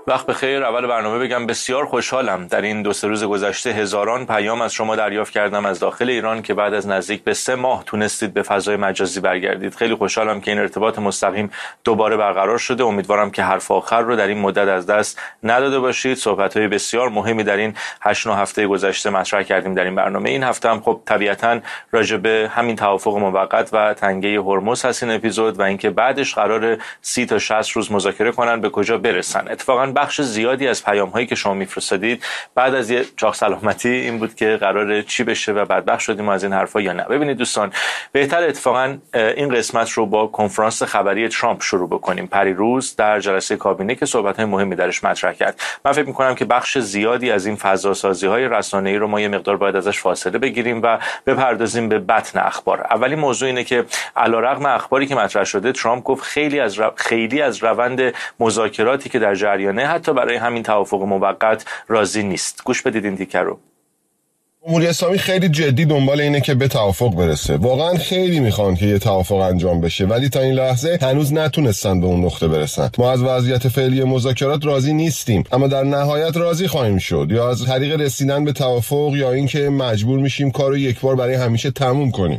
وقت بخیر. اول برنامه بگم بسیار خوشحالم در این 2-3 روز گذشته هزاران پیام از شما دریافت کردم از داخل ایران که بعد از نزدیک به 3 ماه تونستید به فضای مجازی برگردید. خیلی خوشحالم که این ارتباط مستقیم دوباره برقرار شده. امیدوارم که حرف آخر رو در این مدت از دست نداده باشید. صحبت‌های بسیار مهمی در این 8-9 هفته گذشته مطرح کردیم در این برنامه. این هفته هم خب طبیعتاً راجع به همین توافق موقت و تنگه هرمز هست این اپیزود و اینکه بعدش قرار 30 تا 60 روز مذاکره کنن به کجا برسن. اتفاقاً بخش زیادی از پیام‌هایی که شما میفرستادید بعد از یه چاق سلامتی این بود که قراره چی بشه و بدبخت شدیم از این حرفا یا نه. ببینید دوستان، بهتر اتفاقا این قسمت رو با کنفرانس خبری ترامپ شروع بکنیم. پریروز در جلسه کابینه که صحبت‌های مهمی درش مطرح کرد. من فکر می‌کنم که بخش زیادی از این فضاسازی‌های رسانه‌ای رو ما یه مقدار باید ازش فاصله بگیریم و بپردازیم به بطن اخبار. اولین موضوع اینه که علیرغم اخباری که مطرح شده، ترامپ گفت خیلی از روند مذاکراتی که در جریانه حتی برای همین توافق موقت راضی نیست. گوش بدید این تیکه رو. جمهوری اسلامی خیلی جدی دنبال اینه که به توافق برسه. واقعا خیلی میخوان که یه توافق انجام بشه، ولی تا این لحظه هنوز نتونستن به اون نقطه برسن. ما از وضعیت فعلی مذاکرات راضی نیستیم، اما در نهایت راضی خواهیم شد، یا از طریق رسیدن به توافق یا اینکه مجبور میشیم کارو یک بار برای همیشه تموم کنیم.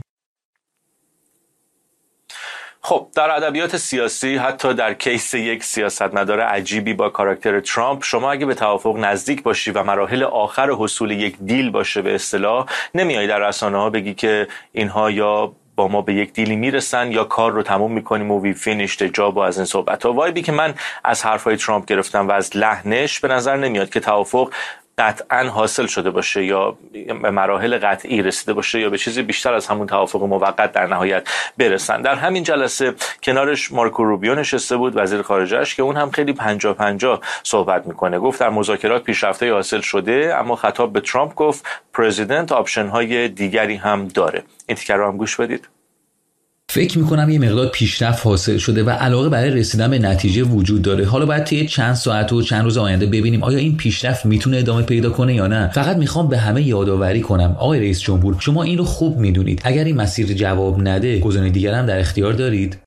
خب در ادبیات سیاسی، حتی در کیس یک سیاستمدار عجیبی با کاراکتر ترامپ، شما اگه به توافق نزدیک باشی و مراحل آخر حصول یک دیل باشه به اصطلاح، نمیای در رسانه‌ها بگی که اینها یا با ما به یک دیلی میرسن یا کار رو تموم میکنیم و وی فینیشد جاب و از این صحبت‌ها. وایبی که من از حرفای ترامپ گرفتم و از لحنش به نظر نمیاد که توافق قطعا حاصل شده باشه یا به مراحل قطعی رسیده باشه یا به چیزی بیشتر از همون توافق موقت در نهایت برسن. در همین جلسه کنارش مارکو روبیو نشسته بود، وزیر خارجه‌اش، که اون هم خیلی 50-50 صحبت میکنه. گفت در مذاکرات پیشرفت‌های حاصل شده، اما خطاب به ترامپ گفت پرزیدنت آپشن‌های دیگری هم داره. این تیکه رو هم گوش بدید. فکر میکنم یه مقدار پیشرفت حاصل شده و علاقه برای رسیدن به نتیجه وجود داره. حالا باید طی چند ساعت و چند روز آینده ببینیم آیا این پیشرفت میتونه ادامه پیدا کنه یا نه. فقط میخوام به همه یادآوری کنم آقای رئیس جمهور، شما این رو خوب میدونید. اگر این مسیر جواب نده، گزینه دیگر هم در اختیار دارید.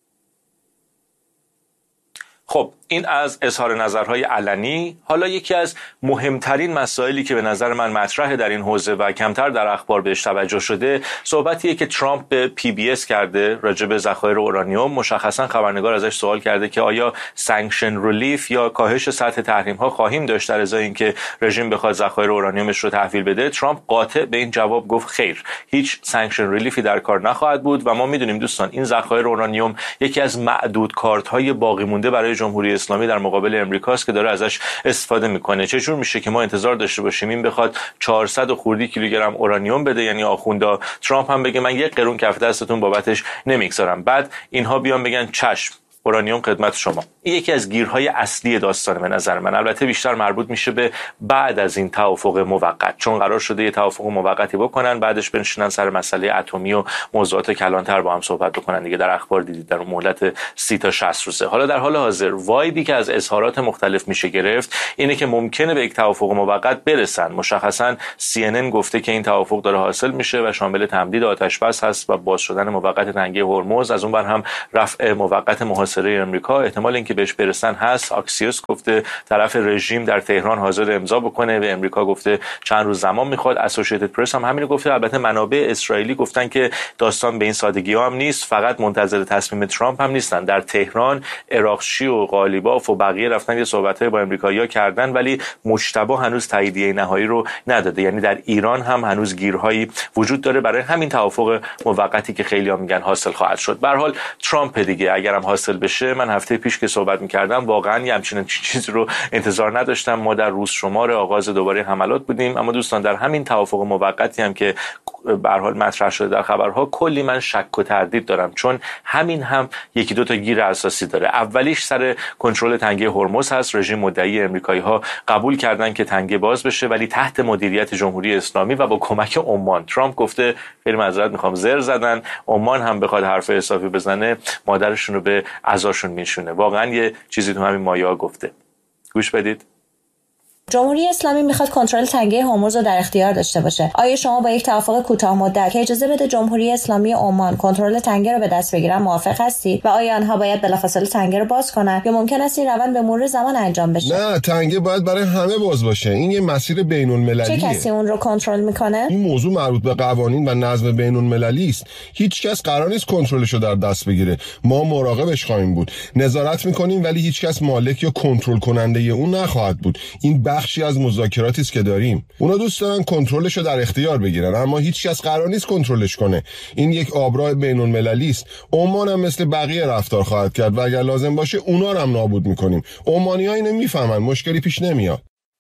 خب این از اظهار نظرهای علنی. حالا یکی از مهمترین مسائلی که به نظر من مطرحه در این حوزه و کمتر در اخبار بهش توجه شده، صحبتیه که ترامپ به PBS کرده راجع به ذخایر اورانیوم. مشخصا خبرنگار ازش سوال کرده که آیا سانکشن ریلیف یا کاهش سطح تحریم ها خواهیم داشت در ازای اینکه رژیم بخواد ذخایر اورانیومش رو تحویل بده. ترامپ قاطع به این جواب گفت خیر، هیچ سانکشن ریلیفی در کار نخواهد بود و ما میدونیم دوستان این ذخایر اورانیوم یکی از معدود کارت‌های باقی مونده برای جمهوری اسلامی در مقابل امریکاست که داره ازش استفاده میکنه. چجور میشه که ما انتظار داشته باشیم این بخواد 400 و خورده کیلوگرم اورانیوم بده، یعنی آخوندا، ترامپ هم بگه من 1 قرون کف دستتون بابتش نمیگذارم، بعد اینها بیان بگن چشم اورانیوم خدمت شما. این یکی از گیرهای اصلی داستانه به نظر من. البته بیشتر مربوط میشه به بعد از این توافق موقت، چون قرار شده یه توافق موقتی بکنن، بعدش بنشینن سر مسئله اتمی و موضوعات کلانتر با هم صحبت بکنن دیگه. در اخبار دیدید در مهلت 30 تا 60 روزه. حالا در حال حاضر وایبی که از اظهارات مختلف میشه گرفت اینه که ممکنه به یک توافق موقت برسن. مشخصا CNN گفته که این توافق داره حاصل میشه و شامل تمدید آتش بس هست و باز شدن موقت تنگه هرمز، از اون بر هم رفع موقت محاصره امریکا. احتمال اینکه بهش برسن هست. آکسیوس گفته طرف رژیم در تهران حاضر امضا بکنه و امریکا گفته چند روز زمان میخواد. اسوسییتد پرس هم همین گفته. البته منابع اسرائیلی گفتن که داستان به این سادگی ها هم نیست، فقط منتظر تصمیم ترامپ هم نیستن. در تهران اراقچی و قالیباف و بقیه رفتن یه صحبت‌های با امریکایی‌ها کردن، ولی مجتبی هنوز تاییدیه نهایی رو نداده. یعنی در ایران هم هنوز گیرهایی وجود داره برای همین توافق موقتی که خیلی‌ها میگن حاصل خواهد شد. به هر حال ترامپ دیگه اگرم حاصل بشه، من هفته پیش که صحبت می‌کردم واقعا یه همچین چیزی رو انتظار نداشتم. ما در روز شمار آغاز دوباره حملات بودیم، اما دوستان در همین توافق موقتی هم که به هر حال مطرح شده در خبرها، کلی من شک و تردید دارم، چون همین هم یکی دو تا گیر اساسی داره. اولیش سر کنترل تنگه هرمز هست. رژیم مدعی امریکایی‌ها قبول کردن که تنگه باز بشه، ولی تحت مدیریت جمهوری اسلامی و با کمک عمان. ترامپ گفته خیلی معذرت میخوام زر زدن، عمان هم بخواد حرف حسابی بزنه مادرشون رو به عزاشون میشونه. واقعا یه چیزی تو همین مایه‌ها گفته. گوش بدید. جمهوری اسلامی میخواد کنترل تنگه هرمز رو در اختیار داشته باشه. آیا شما با یک توافق کوتاه مدت که اجازه بده جمهوری اسلامی عمان کنترل تنگه رو به دست بگیرن موافق هستید و آیا آنها باید بلافاصله تنگه رو باز کنن یا ممکن است این روند به مرور زمان انجام بشه؟ نه، تنگه باید برای همه باز باشه. این یه مسیر بین‌المللیه. چه کسی اون رو کنترل میکنه؟ این موضوع مربوط به قوانین و نظم بین‌المللی است. هیچ کس قرار نیست کنترلش رو در دست بگیره. ما مراقبش خواهیم بود. نظارت میکنیم ولی هیچ کس مالک یا کنترل کننده اون نخواهد بود. این بخشی از مذاکراتی است که داریم. اونا دوست دارن کنترلش رو در اختیار بگیرن اما هیچ کس قرار نیست کنترلش کنه. این یک آبراه بین‌المللی است. عمان هم مثل بقیه رفتار خواهد کرد و اگر لازم باشه اونا رو هم نابود میکنیم. عمانی‌ها اینو میفهمن، مشکلی پیش نمیاد.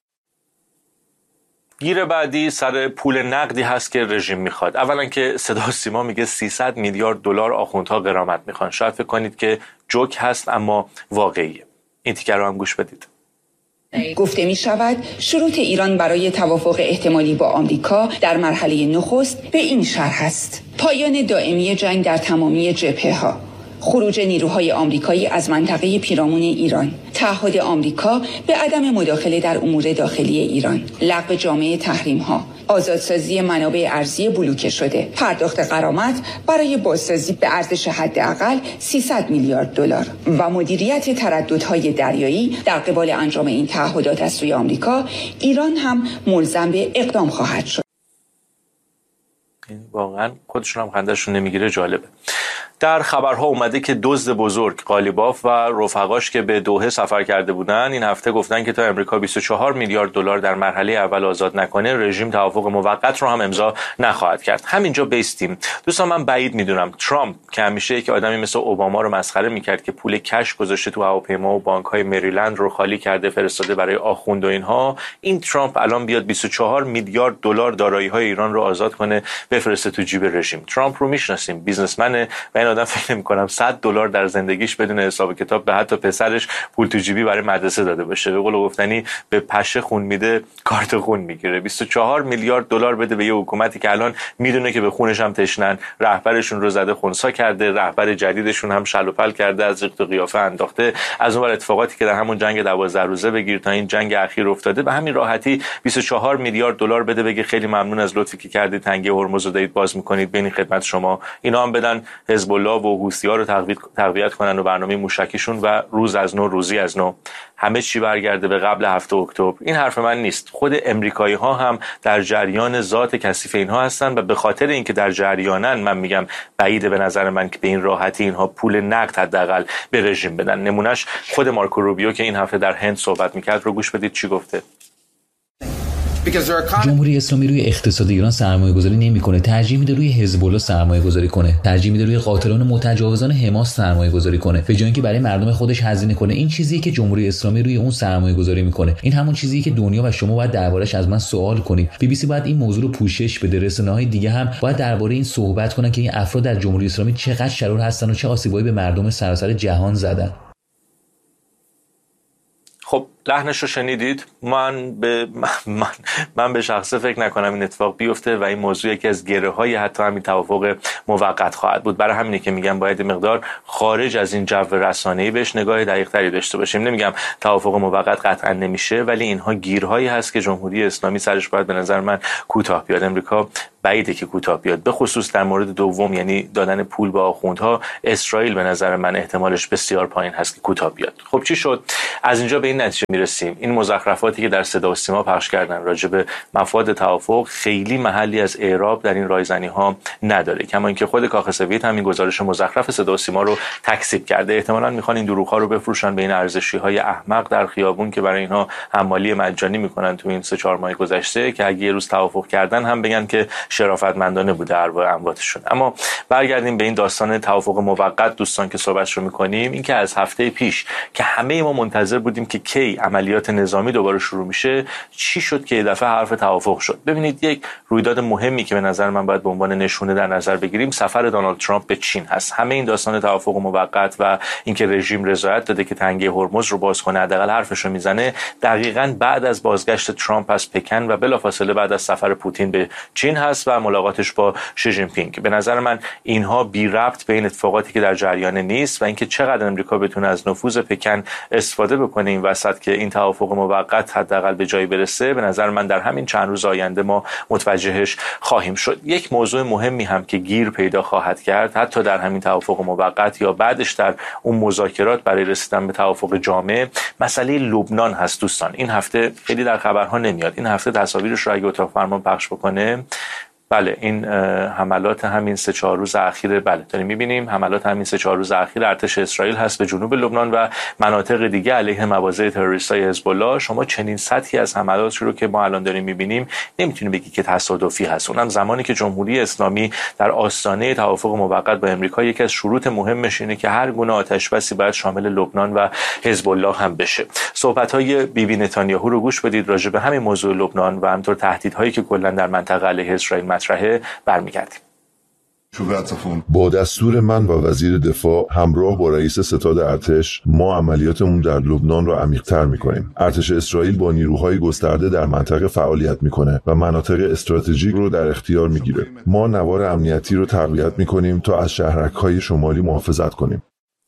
گیر بعدی سر پول نقدی هست که رژیم میخواد. اولا که صدا سیما میگه 300 میلیارد دلار آخوندها غرامت میخوان. شاید فکر کنید که جوک هست اما واقعیه. این تیکر رو هم گوش بدید. گفته می شود شروط ایران برای توافق احتمالی با آمریکا در مرحله نخست به این شرح است: پایان دائمی جنگ در تمامی جبهه‌ها، خروج نیروهای آمریکایی از منطقه پیرامون ایران، تعهد آمریکا به عدم مداخله در امور داخلی ایران، لغو جامع تحریم‌ها، آزادسازی منابع ارضی بلوکه شده، پرداخت غرامت برای بازسازی به ارزش حداقل 300 میلیارد دلار و مدیریت ترددهای دریایی در قبال انجام این تعهدات از سوی آمریکا. ایران هم ملزم به اقدام خواهد شد. واقعا خودشون هم خنده‌شون نمیگیره. جالبه. در خبرها اومده که دزد بزرگ قالیباف و رفقاش که به دوحه سفر کرده بودن این هفته گفتن که تا امریکا 24 میلیارد دلار در مرحله اول آزاد نکنه رژیم توافق موقت رو هم امضا نخواهد کرد. همینجا بیستیم. دوستان من بعید میدونم ترامپ که همیشه یک آدمی مثل اوباما رو مسخره میکرد که پول کش گذاشته تو هواپیما و بانک‌های مریلند رو خالی کرده فرستاده برای آخوند و اینها، این ترامپ الان بیاد 24 میلیارد دلار دارایی‌های ایران رو آزاد کنه بفرسته تو جیب رژیم. ترامپ رو میشناسیم، بیزنسمنه و این آدم فکر نمی‌کنم $100 در زندگیش بدون حساب کتاب به حتی پسرش پول تو جیبی برای مدرسه داده باشه. به قول گفتنی به پشه خون میده کارت خون میگیره. 24 میلیارد دلار بده به یه حکومتی که الان میدونه که به خونش هم تشنن، رهبرشون رو زده خنثی کرده، رهبر جدیدشون هم شل و پل کرده، از ریخت و قیافه انداخته. از اون ور اتفاقاتی که در همون جنگ 12 روزه بگیر تا این جنگ اخیر افتاده، به همین راحتی 24 میلیارد دلار بده بگه خیلی ممنون از لطفی که کردید تنگه هرمز رو دارید باز میکنید بین خدمت شما. اینا هم بدن حزب الله و حوثی‌ها رو تقویت کنن و برنامه موشکیشون و روز از نو روزی از نو همه چی برگرده به قبل 7 اکتبر. این حرف من نیست. خود امریکایی‌ها هم در جریان ذات کثیف اینها هستن و به خاطر اینکه در جریانن من میگم بعیده به نظر من که به این راحتی اینها پول نقد حداقل به رژیم بدن. نمونهش خود مارکو روبیو که این هفته در هند صحبت میکرد رو گوش بدید چی گفته. جمهوری اسلامی روی اقتصاد ایران سرمایه گذاری نمیکنه، ترجیح میده روی حزب الله سرمایه گذاری کنه، ترجیح میده روی قاتلان متجاوزان حماس سرمایه گذاری کنه به جای اینکه برای مردم خودش هزینه کنه. این چیزیه که جمهوری اسلامی روی اون سرمایه گذاری میکنه. این همون چیزیه که دنیا و شما باید دربارش از من سوال کنید. BBC باید این موضوع رو پوشش بده، رسانه‌های دیگه هم باید درباره این صحبت کنن که این افراد در جمهوری اسلامی چقدر شرور هستن و چه آسیبایی به مردم سراسر جهان زدن. خب لحنش رو شنیدید. من به شخصه فکر نکنم این اتفاق بیفته و این موضوع یکی از گره‌های حتی همین توافق موقت خواهد بود. برای همینه که میگم باید مقدار خارج از این جو رسانه‌ای بهش نگاه دقیق‌تری داشته باشیم. نمیگم توافق موقت قطعا نمیشه، ولی اینها گیرهایی هست که جمهوری اسلامی سرش باید به نظر من کوتاه بیاد. امریکا بعیده که کوتاه بیاد، به خصوص در مورد دوم یعنی دادن پول به آخوندها. اسرائیل به نظر من احتمالش بسیار پایین هست که کوتاه بیاد. خب چی شد؟ از اینجا به این نتیجه میرسیم این مزخرفاتی که در صدا و سیما پخش کردن راجع به مفاد توافق خیلی محلی از اعراب در این رایزنی‌ها نداره. کما اینکه خود کاخ سفید همین گزارش مزخرف صدا و سیما رو تکذیب کرده. احتمالاً میخوان این دروغ‌ها رو بفروشن به این ارزشی‌های احمق در خیابون که برای اینها حمالی مجانی میکنن تو این 3-4 ماه گذشته که اگه یه روز توافق کردن هم بگن که شرافتمندانه بوده ارواح امواتشون. اما برگردیم به این داستان توافق موقت دوستان که صحبتش رو می‌کنیم. این که از هفته پیش که همه ما منتظر بودیم که کی عملیات نظامی دوباره شروع میشه، چی شد که یه دفعه حرف توافق شد؟ ببینید یک رویداد مهمی که به نظر من باید به عنوان نشونه در نظر بگیریم سفر دونالد ترامپ به چین هست. همه این داستان توافق موقت و اینکه رژیم رضایت داده که تنگه هرمز رو باز کنه حداقل حرفش رو میزنه دقیقاً بعد از بازگشت ترامپ از پکن و بلافاصله بعد از سفر پوتین به چین هست و ملاقاتش با شی جین پینگ. به نظر من اینها بی ربط به این اتفاقاتی که در جریان نیست و اینکه چقدر امریکا بتونه از نفوذ پکن استفاده بکنه این وسط که این توافق موقت حداقل به جایی برسه، به نظر من در همین چند روز آینده ما متوجهش خواهیم شد. یک موضوع مهمی هم که گیر پیدا خواهد کرد حتی در همین توافق موقت یا بعدش در اون مذاکرات برای رسیدن به توافق جامع، مسئله لبنان هست. دوستان این هفته خیلی در خبرها نمیاد، این هفته تصاویرش رو اگه اتاق فرمان پخش بکنه، بله این حملات همین 3-4 روز اخیر، بله داریم می‌بینیم حملات همین 3-4 روز اخیر ارتش اسرائیل هست به جنوب لبنان و مناطق دیگه علیه مواضع تروریستای حزب الله. شما چنین سطحی از حملات رو که ما الان داریم می‌بینیم نمیتونید بگی که تصادفی هست. اونم زمانی که جمهوری اسلامی در آستانه توافق موقت با امریکا یکی از شروط مهمش اینه که هر گونه آتش‌بسی باید شامل لبنان و حزب الله هم بشه. صحبت‌های بیبی نتانیاهو رو گوش بدید راجع به همین موضوع لبنان و همینطور تهدیدهایی که کلا در منطقه علیه اسرائیل برمیگردیم. با دستور من و وزیر دفاع همراه با رئیس ستاد ارتش ما عملیاتمون در لبنان را عمیق‌تر می‌کنیم. ارتش اسرائیل با نیروهای گسترده در منطقه فعالیت می‌کنه و مناطق استراتژیک رو در اختیار می‌گیره. ما نوار امنیتی رو تقویت می‌کنیم تا از شهرک‌های شمالی محافظت کنیم.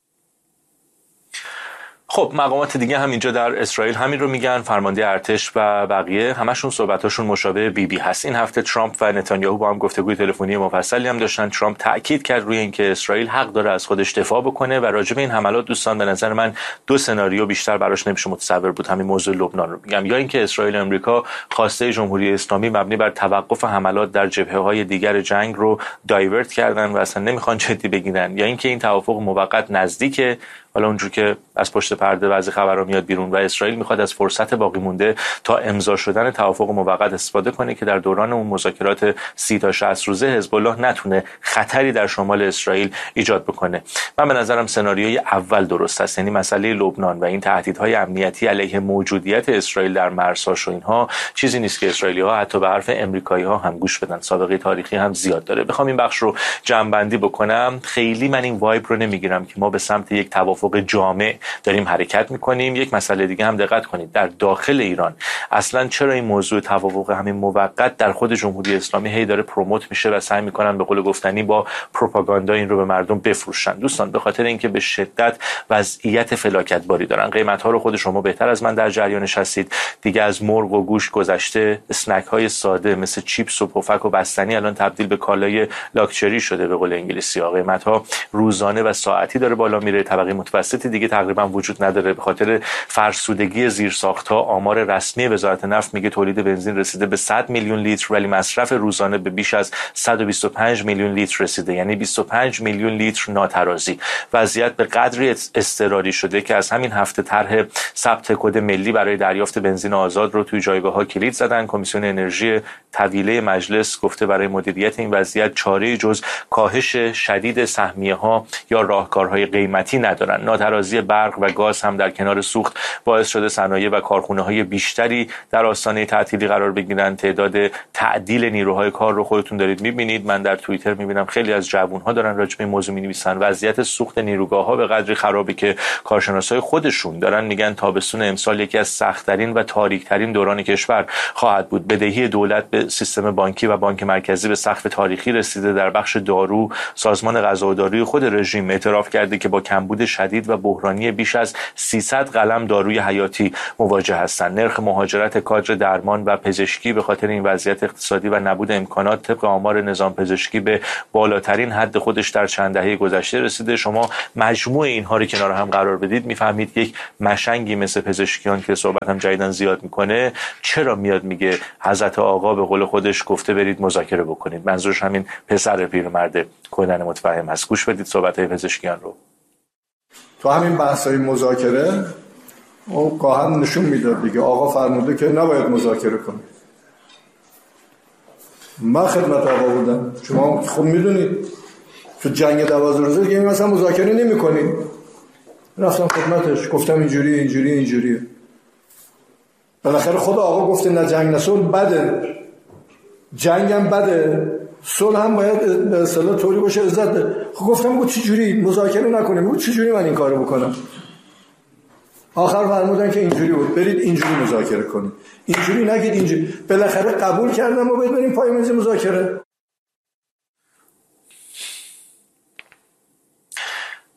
خب مقامات دیگه هم اینجا در اسرائیل همین رو میگن، فرمانده ارتش و بقیه همشون صحبتاشون مشابه بیبی هست. این هفته ترامپ و نتانیاهو با هم گفتگوی تلفنی مفصلی هم داشتن. ترامپ تاکید کرد روی اینکه اسرائیل حق داره از خودش دفاع بکنه و راجع به این حملات دوستان به نظر من دو سناریو بیشتر براش نمیشه متصور بود. همین موضوع لبنان رو میگم، یا اینکه اسرائیل و امریکا خواسته جمهوری اسلامی مبنی بر توقف حملات در جبهه‌های دیگر جنگ رو دایورت کردن و اصلا نمیخوان جدی بگیرن، یا اینکه این توافق موقت نزدیکه، حالا اونجور که از پشت پرده بعضی خبرها میاد بیرون و اسرائیل میخواد از فرصت باقی مونده تا امضا شدن توافق موقت استفاده کنه که در دوران اون مذاکرات 30 تا 60 روزه حزب الله نتونه خطری در شمال اسرائیل ایجاد بکنه. من به نظرم سناریوی اول درست است، یعنی مسئله لبنان و این تهدیدهای امنیتی علیه موجودیت اسرائیل در مرزهاش و اینها چیزی نیست که اسرائیلی‌ها حتی به حرف آمریکایی‌ها هم گوش بدن. سابقه تاریخی هم زیاد داره. بخوام این بخش رو جمع‌بندی بکنم، خیلی من این وایب رو نمیگیرم که ما به سمت یک توافق جامع داریم حرکت میکنیم. یک مسئله دیگه هم دقت کنید، در داخل ایران اصلا چرا این موضوع توافق همین موقت در خود جمهوری اسلامی هی داره پروموت میشه و سعی میکنن به قول گفتنی با پروپاگاندا این رو به مردم بفروشن؟ دوستان به خاطر اینکه به شدت وضعیت فلاکت باری دارن. قیمت ها رو خود شما بهتر از من در جریانش هستید دیگه. از مرغ و گوشت گذشته، اسنک های ساده مثل چیپس و پفک و بستنی الان تبدیل به کالای لاکچری شده به قول انگلیسی ها. قیمت ها روزانه و ساعتی داره بالا میره. طبقه متوسطی دیگه تقریبا وجود نداره به خاطر فرسودگی زیرساخت‌ها. آمار رسمی وزارت نفت میگه تولید بنزین رسیده به 100 میلیون لیتر ولی مصرف روزانه به بیش از 125 میلیون لیتر رسیده، یعنی 25 میلیون لیتر ناترازی. وضعیت به قدری اضطراری شده که از همین هفته طرح ثبت کد ملی برای دریافت بنزین آزاد رو توی جایگاه‌ها کلید زدن. کمیسیون انرژی طویله مجلس گفته برای مدیریت این وضعیت چاره‌ای جز کاهش شدید سهمیه‌ها یا راهکارهای قیمتی ندارن. ناترازی برق و گاز هم در کنار سوخت باعث شده صنایع و کارخانه‌های بیشتری در آستانه تعطیلی قرار بگیرن. تعداد تعدیل نیروهای کار رو خودتون دارید می‌بینید. من در توییتر می‌بینم خیلی از جوان‌ها دارن راجع به این موضوع می‌نویسن. وضعیت سوخت نیروگاه‌ها به قدری خرابه که کارشناسای خودشون دارن میگن تابستون امسال یکی از سخت‌ترین و تاریک‌ترین دوران کشور خواهد بود. بدهی دولت به سیستم بانکی و بانک مرکزی به سقف تاریخی رسیده. در بخش دارو سازمان غذا و داروی خود رژیم اعتراف کرده که با کمبود شدید و بحرانی بیش از 300 قلم داروی حیاتی مواجه هستند. نرخ مهاجرت کادر درمان و پزشکی به خاطر این وضعیت اقتصادی و نبود امکانات طبق آمار نظام پزشکی به بالاترین حد خودش در چند دهه گذشته رسیده. شما مجموع اینها رو کنار هم قرار بدید میفهمید یک مشنگی مثل پزشکیان که صحبت هم جدیداً زیاد میکنه چرا میاد میگه حضرت آقا به قول خودش گفته برید مذاکره بکنید. منظورش همین پسر پیرمرد کودن متفهم هست. گوش بدید صحبت‌های پزشکیان رو. تو همین بحث‌های مذاکره او گاهن نشون میداد دیگه آقا فرموده که نباید مذاکره کنید. من خدمت آقا بودم، شما خود میدونید تو جنگ 12 روزه دیگه مثلا مذاکره نمی‌کنید. رفتم خدمتش گفتم اینجوریه. بالاخره خود آقا گفته نه جنگ نه صلح بده، جنگ هم بده، صلح هم باید به اصطلاح طوری باشه عزت ده. خب گفتم چه جوری مذاکره نکنیم؟ چه جوری من این کارو بکنم؟ آخر فرمودن که اینجوری بود، برید اینجوری مذاکره کنید، اینجوری نگید اینجوری. بالاخره قبول کردم و بریم پای میز مذاکره.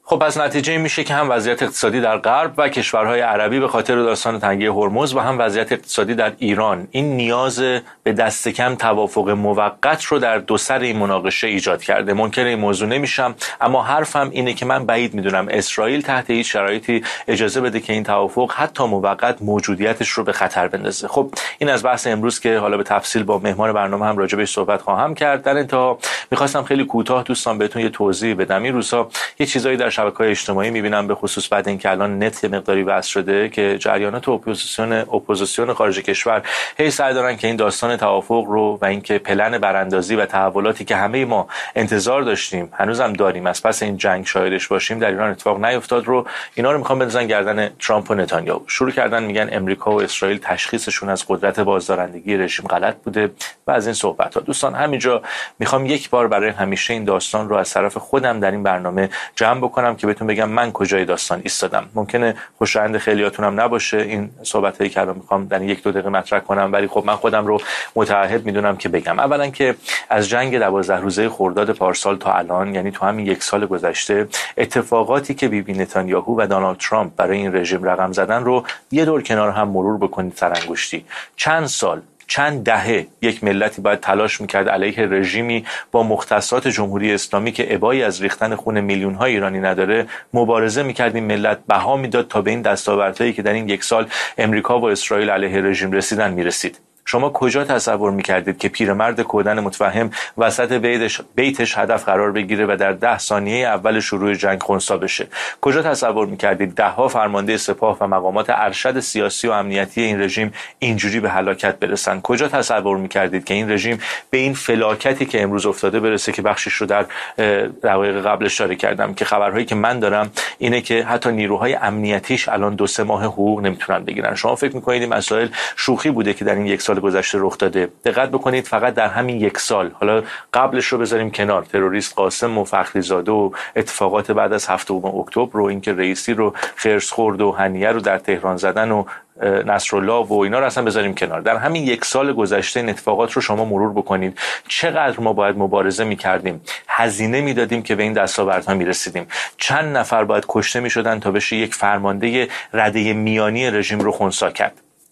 خب پس نتیجه میشه که هم وضعیت اقتصادی در غرب و کشورهای عربی به خاطر داستان تنگه هرمز و هم وضعیت اقتصادی در ایران این نیاز به دست کم توافق موقت رو در دو سر این مناقشه ایجاد کرده. منکر این موضوع نمیشم، اما حرفم اینه که من بعید میدونم اسرائیل تحت هیچ شرایطی اجازه بده که این توافق حتی موقت موجودیتش رو به خطر بندازه. خب این از بحث امروز که حالا به تفصیل با مهمان برنامه هم راجع بهش صحبت خواهم کرد. در انتها میخواستم خیلی کوتاه دوستان بهتون یه توضیح بدم. این روزها یه چیزایی در شبکه‌های اجتماعی می‌بینم، به خصوص بعد اینکه الان نت یه مقداری وصل شده، که جریانات اپوزیسیون خارج کشور هی سعی دارن که این داستان توافق رو و اینکه پلن براندازی و تحولاتی که همه ما انتظار داشتیم هنوزم داریم از پس این جنگ شاهدش باشیم در ایران اتفاق نیفتاد رو اینا رو می‌خوان بندازن گردن ترامپ و نتانیاهو. شروع کردن میگن امریکا و اسرائیل تشخیصشون از قدرت بازدارندگی رژیم غلط بوده و از این صحبت‌ها. دوستان همینجا می‌خوام یک بار برای همیشه این داستان رو از طرف خودم در این برنامه جمع بکنم که بهتون بگم من کجای داستان ایستادم. ممکنه خوشایند خیلیاتونم نباشه این صحبتایی که الان میخوام در یک دو دقیقه مطرح کنم، ولی خب من خودم رو متعهد میدونم که بگم. اولا که از جنگ 12 روزه خرداد پارسال تا الان، یعنی تو همین یک سال گذشته، اتفاقاتی که بیبی نتانیاهو و دونالد ترامپ برای این رژیم رقم زدن رو یه دور کنار هم مرور بکنید سرانگشتی. چند سال، چند دهه یک ملتی باید تلاش میکرد علیه رژیمی با مختصات جمهوری اسلامی که ابایی از ریختن خون میلیون‌های ایرانی نداره مبارزه میکرد. این ملت بها میداد تا به این دستاوردهایی که در این یک سال امریکا و اسرائیل علیه رژیم رسیدن میرسید. شما کجا تصور میکردید که پیرمرد کودن متفهم وسط بیتش هدف قرار بگیره و در 10 ثانیه اول شروع جنگ خنثی بشه؟ کجا تصور میکردید دهها فرمانده سپاه و مقامات ارشد سیاسی و امنیتی این رژیم اینجوری به هلاکت برسن؟ کجا تصور میکردید که این رژیم به این فلاکتی که امروز افتاده برسه که بخشش رو در دقایق قبل اشاره کردم، که خبرهایی که من دارم اینه که حتی نیروهای امنیتیش الان 2-3 ماه حقوق نمیتونن بگیرن. شما فکر میکنید این مسائل شوخی بوده که در این یک سال گذشته رخ داده؟ دقت بکنید فقط در همین یک سال، حالا قبلش رو بذاریم کنار، تروریست قاسم و فخری زاده و اتفاقات بعد از 7 اکتبر رو، اینکه رئیسی رو خرس خورد و هنیه رو در تهران زدن و نصرالله و اینا رو اصلا بذاریم کنار، در همین یک سال گذشته این اتفاقات رو شما مرور بکنید. چقدر ما باید مبارزه می‌کردیم، هزینه میدادیم که به این دستاوردها میرسیدیم. چند نفر باید کشته میشدن تا بشه یک فرمانده رده میانی رژیم رو خنثی کرد.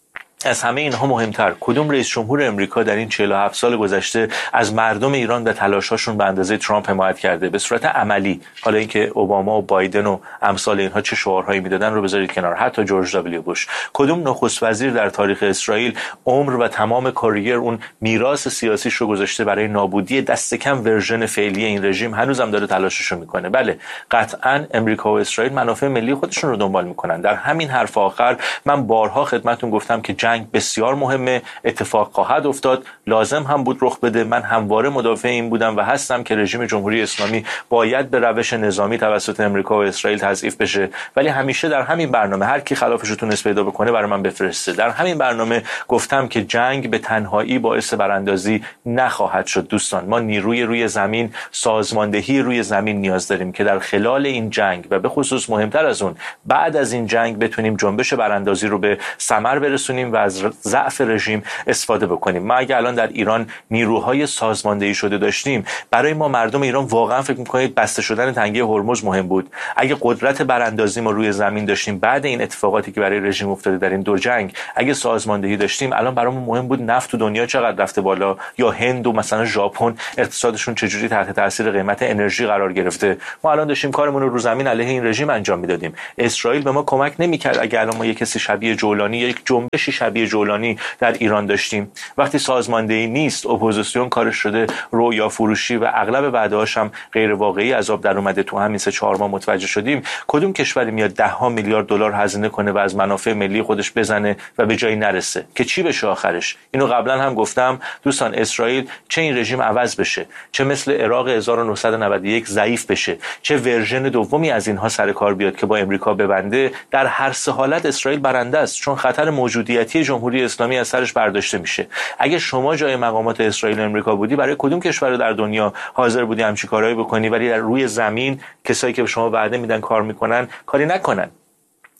از همه اینها مهمتر، کدوم رئیس جمهور امریکا در این 47 سال گذشته از مردم ایران و تلاشاشون به اندازه ترامپ حمایت کرده به صورت عملی؟ حالا اینکه اوباما و بایدن و امثال اینها چه شعارهایی میدادن رو بذارید کنار، حتی جورج دبلیو بوش. کدوم نخست وزیر در تاریخ اسرائیل عمر و تمام کاریر اون میراث سیاسیش رو گذاشته برای نابودی دست کم ورژن فعلی این رژیم؟ هنوزم داره تلاششو میکنه. بله قطعاً امریکا و اسرائیل منافع ملی خودشون رو دنبال میکنن. در همین حرف آخر من بارها خدمتتون گفتم که جنگ بسیار مهمه، اتفاق خواهد افتاد، لازم هم بود رخ بده. من همواره مدافع این بودم و هستم که رژیم جمهوری اسلامی باید به روش نظامی توسط امریکا و اسرائیل تضعیف بشه، ولی همیشه در همین برنامه هر کی خلافش رو تونست پیدا بکنه برای من بفرسته. در همین برنامه گفتم که جنگ به تنهایی باعث براندازی نخواهد شد. دوستان ما نیروی روی زمین، سازماندهی روی زمین نیاز داریم که در خلال این جنگ و به خصوص مهمتر از اون بعد از این جنگ بتونیم جنبش براندازی رو به ثمر برسونیم و از ضعف رژیم استفاده بکنیم. ما اگه الان در ایران نیروهای سازماندهی شده داشتیم، برای ما مردم ایران واقعا فکر می‌کنید بسته شدن تنگه هرمز مهم بود؟ اگه قدرت براندازی ما روی زمین داشتیم بعد این اتفاقاتی که برای رژیم افتاده در این دو جنگ، اگه سازماندهی داشتیم الان برامون مهم بود نفت تو دنیا چقدر رفته بالا، یا هند و مثلا ژاپن اقتصادشون چجوری تحت تاثیر قیمت انرژی قرار گرفته. ما الان داشتیم کارمون رو زمین علیه این رژیم انجام میدادیم. اسرائیل به ما کمک نمی‌کرد. اگه الان ما یک کسی شبیه جولانی، یک جنبشی شبیه جولانی در ایران داشتیم، وقتی سازماندهی نیست، اپوزیسیون کارش شده رویا فروشی و اغلب وعده‌هاش هم غیر واقعی از آب در اومده، تو همین 3-4 ماه متوجه شدیم کدوم کشوری میاد $10 میلیارد هزینه کنه و از منافع ملی خودش بزنه و به جایی نرسه که چی بشه آخرش؟ اینو قبلا هم گفتم دوستان، اسرائیل چه این رژیم عوض بشه، چه مثل عراق 1991 ضعیف بشه، چه ورژن دومی از اینها سر کار بیاد که با امریکا ببنده، در هر سه حالت اسرائیل برنده است، چون خطر موجودیتی جمهوری اسلامی از سرش برداشته میشه. اگه شما جای مقامات اسرائیل و امریکا بودی، برای کدوم کشور در دنیا حاضر بودی همچین کارهایی بکنی ولی در روی زمین کسایی که به شما وعده میدن کار میکنن کاری نکنن؟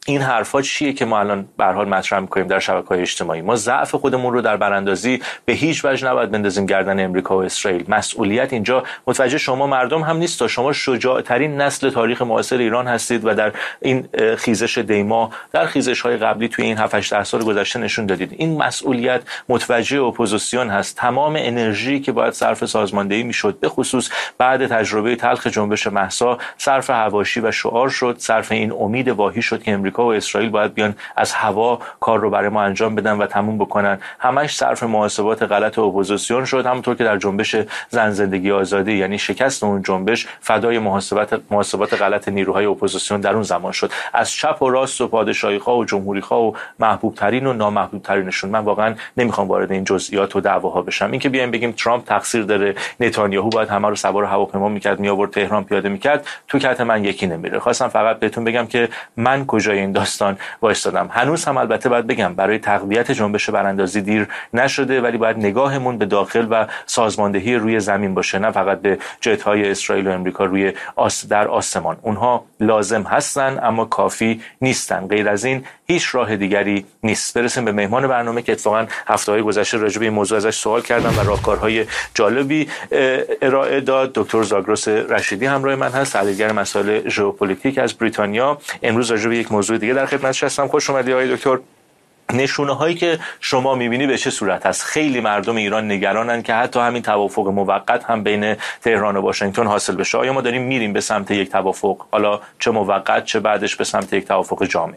این حرفا چیه که ما الان به هر حال مطرح می‌کنیم در شبکه‌های اجتماعی؟ ما ضعف خودمون رو در براندازی به هیچ وجه نباید بندازیم گردن امریکا و اسرائیل. مسئولیت اینجا متوجه شما مردم هم نیست تا شما شجاع‌ترین نسل تاریخ معاصر ایران هستید و در این خیزش دیما، در خیزش‌های قبلی توی این 7-8 سال گذشته نشون دادید. این مسئولیت متوجه اپوزیسیون هست. تمام انرژی که باید صرف سازماندهی میشد، به خصوص بعد تجربه تلخ جنبش مهسا، صرف حواشی و شعار شد، صرف این امید واهی شد که امریکا و اسرائیل باید بیان از هوا کار رو برای ما انجام بدن و تموم بکنن. همش صرف محاسبات غلط اپوزیسیون شد، همونطور که در جنبش زن زندگی آزادی، یعنی شکست اون جنبش، فدای محاسبات غلط نیروهای اپوزیسیون در اون زمان شد. از چپ و راست و پادشاهی‌خواه و جمهوری‌خواه و محبوب ترین و نامحبوب ترینشون. من واقعا نمیخوام وارد این جزئیات و دعواها بشم. اینکه بیایم بگیم ترامپ تقصیر داره، نتانیاهو باید همه رو سوار هواپیما میکرد میآورد تهران پیاده میکرد، تو کت من یکی نمیره. خواستم فقط بهتون بگم که من کجای این داستان وایستادم. هنوز هم البته باید بگم برای تقویت جنبش براندازی دیر نشده، ولی باید نگاهمون به داخل و سازماندهی روی زمین باشه، نه فقط به جت‌های اسرائیل و امریکا روی در آسمان. اونها لازم هستن اما کافی نیستن. غیر از این هیچ راه دیگری نیست. برسیم به مهمان برنامه که اتفاقا هفته‌های گذشته راجع به این موضوع ازش سوال کردم و راهکارهای جالبی ارائه داد. دکتر زاگرس رشیدی همراه من هست، تحلیلگر مسائل ژئوپلیتیک از بریتانیا. امروز راجع به یک موضوع دیگه در خدمتش هستم. خوش اومدید آقای دکتر. نشونه هایی که شما میبینی به چه صورت هست؟ خیلی مردم ایران نگرانن که حتی همین توافق موقت هم بین تهران و واشنگتن حاصل بشه. آیا ما داریم میریم به سمت یک توافق، حالا چه موقت چه بعدش به سمت یک توافق جامع؟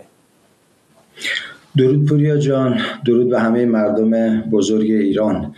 درود پوریا جان، درود به همه مردم بزرگ ایران.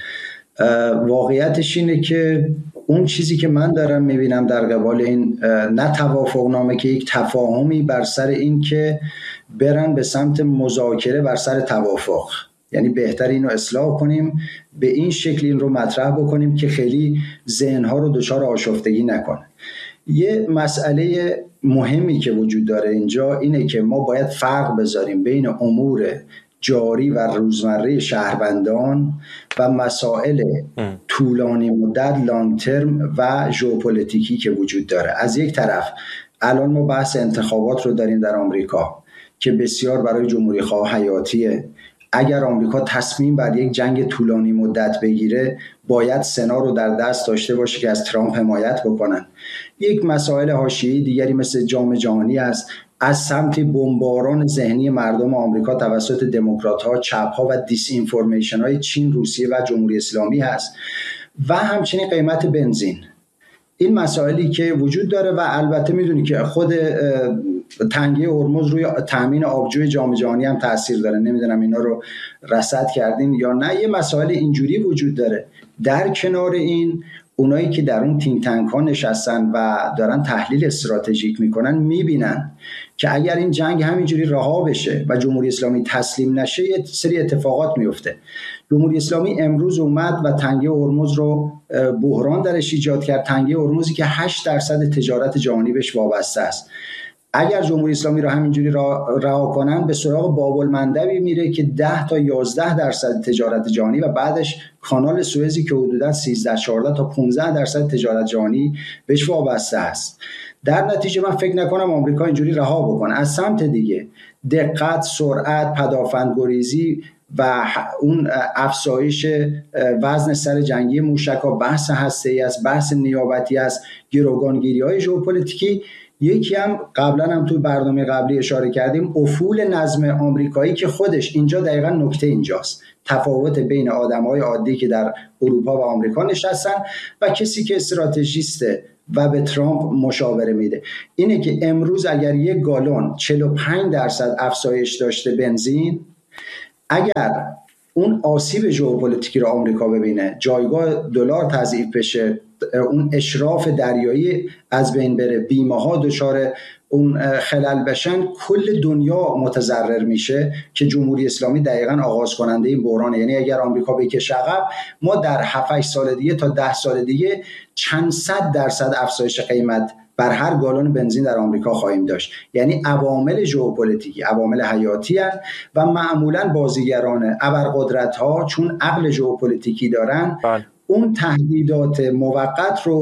واقعیتش اینه که اون چیزی که من دارم میبینم در قبال این نه توافق نامه که یک تفاهمی بر سر این که برن به سمت مذاکره بر سر توافق، یعنی بهتر اینو اصلاح کنیم، به این شکل این رو مطرح بکنیم که خیلی ذهنها رو دچار آشفتگی نکنه. یه مسئله مهمی که وجود داره اینجا اینه که ما باید فرق بذاریم بین امور جاری و روزمره شهروندان و مسائل طولانی مدت لانگ ترم و ژئوپلیتیکی که وجود داره. از یک طرف الان ما بحث انتخابات رو داریم در آمریکا که بسیار برای جمهوری خواه حیاتیه. اگر آمریکا تصمیم بر یک جنگ طولانی مدت بگیره باید سنا رو در دست داشته باشه که از ترامپ حمایت بکنن. یک مسائل حاشیه‌ای دیگری مثل جام جهانی است، از سمت بمباران ذهنی مردم آمریکا توسط دموکرات‌ها، چپ‌ها و دیس اینفورمیشن‌های چین، روسیه و جمهوری اسلامی هست و همچنین قیمت بنزین. این مسائلی که وجود داره و البته میدونی که خود تنگه هرمز روی تامین آبجوی جام جهانی هم تاثیر داره. نمیدونم اینا رو رصد کردین یا نه. یه مسائل اینجوری وجود داره. در کنار این اونایی که در اون تینک تانک ها نشستن و دارن تحلیل استراتژیک میکنن میبینن که اگر این جنگ همینجوری رها بشه و جمهوری اسلامی تسلیم نشه یه سری اتفاقات میفته. جمهوری اسلامی امروز اومد و تنگه هرمز رو بحران درش ایجاد کرد، تنگه هرمزی که 8% تجارت جهانی بهش وابسته است. اگر جمهوری اسلامی رو همینجوری رها کنن به سراغ باب المندبی میره که 10 تا 11% تجارت جهانی و بعدش کانال سوئزی که حدوداً 13-14 تا 15% تجارت جهانی بهش وابسته است. در نتیجه من فکر نکنم آمریکا اینجوری رها بکنه. از سمت دیگه دقت، سرعت، پدافندگریزی و اون افزایش وزن سر جنگی موشک‌ها، بحث هسته‌ای است، بحث نیابتی است، گروگانگیری‌های ژئوپلیتیکی. یکی هم قبلا هم توی برنامه قبلی اشاره کردیم، افول نظم آمریکایی که خودش اینجا دقیقا نکته اینجاست، تفاوت بین آدم‌های عادی که در اروپا و آمریکا نشستن و کسی که استراتژیسته و به ترامپ مشاوره میده. اینه که امروز اگر یک گالون 45% افزایش داشته بنزین، اگر اون آسیب ژئوپلیتیکی رو آمریکا ببینه، جایگاه دلار تضعیف بشه، اون اشراف دریایی از بین بره، بیمه ها دچار اون خلل بشن، کل دنیا متضرر میشه که جمهوری اسلامی دقیقاً آغاز کننده این بحرانه. یعنی اگر آمریکا بکشه عقب، ما در 7-8 سال دیگه تا 10 سال دیگه چند صد درصد افزایش قیمت بر هر گالون بنزین در آمریکا خواهیم داشت. یعنی عوامل ژئوپلیتیکی عوامل حیاتی هستند و معمولاً بازیگران ابرقدرت‌ها چون عقل ژئوپلیتیکی دارن اون تهدیدات موقت رو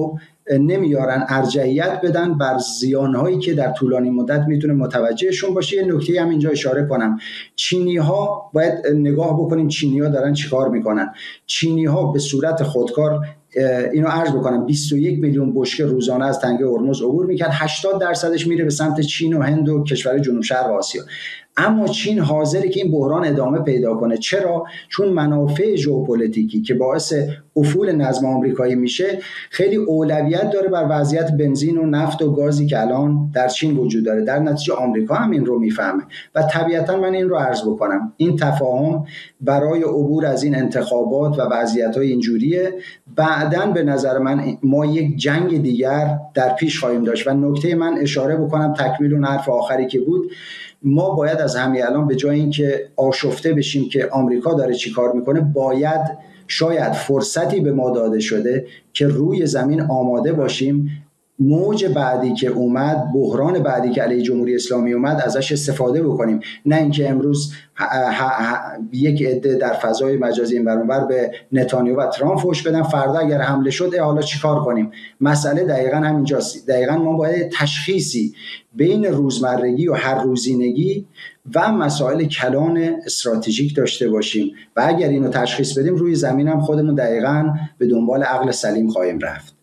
نمیارن ارجحیت بدن بر زیانهایی که در طولانی مدت میتونه متوجهشون باشه. یه نکته هم اینجا اشاره کنم، چینی‌ها باید نگاه بکنیم چینی‌ها دارن چیکار میکنن. چینی‌ها به صورت خودکار، اینو عرض بکنم، 21 میلیون بشکه روزانه از تنگه هرمز عبور میکنن، 80% میره به سمت چین و هند و کشور جنوب شرق آسیا. اما چین حاضره که این بحران ادامه پیدا کنه. چرا؟ چون منافع ژئوپلیتیکی که باعث افول نظم آمریکایی میشه خیلی اولویت داره بر وضعیت بنزین و نفت و گازی که الان در چین وجود داره. در نتیجه آمریکا هم این رو میفهمه و طبیعتا من این رو عرض بکنم، این تفاهم برای عبور از این انتخابات و وضعیت‌های اینجوریه. بعداً به نظر من ما یک جنگ دیگر در پیش خواهیم داشت. و نکته من اشاره بکنم تکمیل اون حرف آخری که بود، ما باید از همین الان به جای اینکه آشفته بشیم که آمریکا داره چی کار میکنه، باید شاید فرصتی به ما داده شده که روی زمین آماده باشیم موج بعدی که اومد، بحران بعدی که علیه جمهوری اسلامی اومد، ازش استفاده بکنیم. نه اینکه امروز یک عده در فضای مجازی این ور به نتانیاهو و ترامپ فحش بدن، فردا اگر حمله شد حالا چیکار کنیم؟ مسئله دقیقاً همینجاست. دقیقاً ما باید تشخیصی بین روزمرگی و هر روزینگی و مسائل کلان استراتژیک داشته باشیم و اگر اینو تشخیص بدیم روی زمین هم خودمون دقیقاً به دنبال عقل سلیم خواهیم رفت.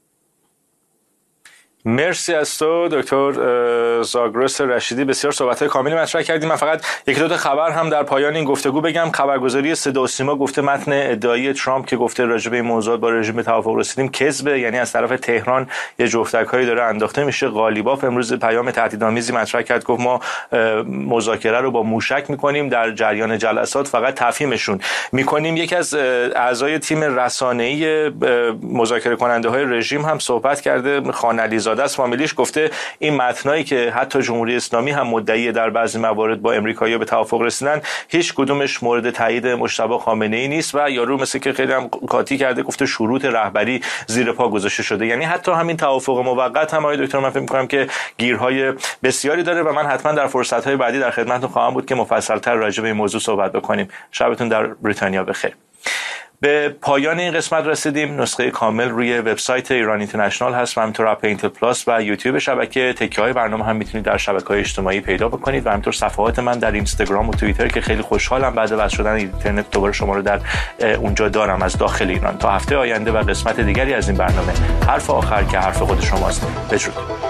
مرسی از تو دکتر زاگرس رشیدی، بسیار صحبت‌های کاملی مطرح کردیم. من فقط یک دو تا خبر هم در پایان این گفتگو بگم. خبرگزاری صدا و سیما گفته متن ادعایی ترامپ که گفته راجع به این موضوع با رژیم توافق رسیدیم کذبه، یعنی از طرف تهران یه جفتک‌هایی داره انداخته میشه. غالیباف امروز پیام تهدیدآمیزی مطرح کرد، گفت ما مذاکره رو با موشک می‌کنیم، در جریان جلسات فقط تفهیمشون می‌کنیم. یکی از اعضای تیم رسانه‌ای مذاکره کننده‌های رژیم هم صحبت کرده، خانعلی‌زاده است فامیلیش، گفته این متنایی که حتی جمهوری اسلامی هم مدعی در بعضی موارد با امریکایی‌ها به توافق رسیدن، هیچ کدومش مورد تایید مجتبی خامنه‌ای نیست و یارو مثل که خیلی هم قاطی کرده، گفته شروط رهبری زیر پا گذاشته شده. یعنی حتی همین توافق موقت هم آقای دکتر من فکر می‌کنم که گیرهای بسیاری داره و من حتما در فرصت‌های بعدی در خدمتتون خواهم بود که مفصل‌تر راجع به این موضوع صحبت بکنیم. شبتون در بریتانیا بخیر. به پایان این قسمت رسیدیم. نسخه کامل روی وبسایت ایران اینترنشنال هست و همینطور اپ اینتل پلاس و یوتیوب شبکه. تکه‌های برنامه هم میتونید در شبکه‌های اجتماعی پیدا بکنید و همینطور صفحات من در اینستاگرام و توییتر که خیلی خوشحالم بعد از وصل شدن اینترنت دوباره شما رو در اونجا دارم از داخل ایران. تا هفته آینده و قسمت دیگری از این برنامه، حرف آخر که حرف خود شماست. بدرود.